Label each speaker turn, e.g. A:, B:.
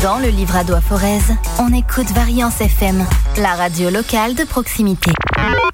A: Dans le Livradois Forez, on écoute Variance FM, la radio locale de proximité.